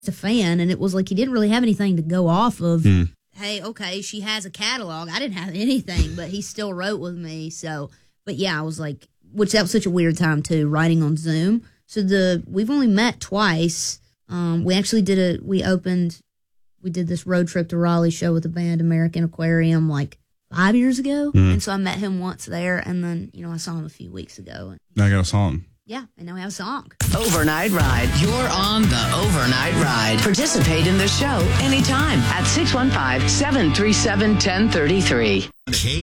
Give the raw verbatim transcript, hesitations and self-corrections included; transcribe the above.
a fan, and it was like he didn't really have anything to go off of. Mm. Hey, okay, she has a catalog. I didn't have anything, but he still wrote with me. So, but yeah, I was like, which that was such a weird time too, writing on Zoom. So the we've only met twice. Um, we actually did a we opened we did this road trip to Raleigh show with the band American Aquarium like five years ago, Mm. and so I met him once there, and then you know I saw him a few weeks ago. Now I got a song. Yeah, and now we have a song. Overnight Ride. You're on the Overnight Ride. Participate in the show anytime at six one five, seven three seven, one zero three three.